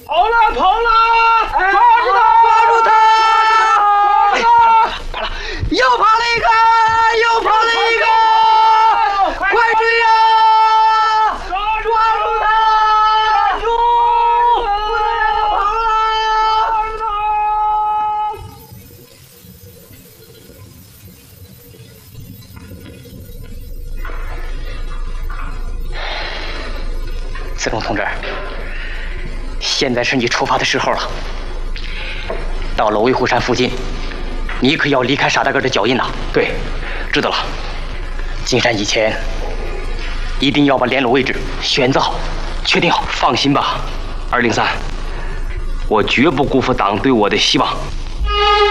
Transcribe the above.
跑了，跑了！抓住他！ 抓住他！跑了，又跑了一个，又跑了一个！快追呀！抓住他！抓住！不能让他跑了！ 子龙同志，现在是你出发的时候了。到了威虎山附近，你可要离开傻大个的脚印呐。对，知道了。进山以前，一定要把联络位置选择好，确定好。放心吧，203，我绝不辜负党对我的希望。